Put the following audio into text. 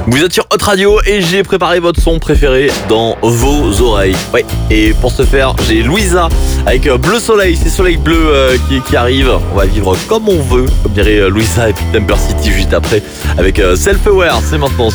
Vous êtes sur Hot Radio et j'ai préparé votre son préféré dans vos oreilles. Ouais, et pour ce faire, j'ai Louisa avec Bleu Soleil, c'est Soleil Bleu qui arrive. On va vivre comme on veut, comme dirait Louisa, et puis Temper City juste après avec Self Aware. C'est maintenant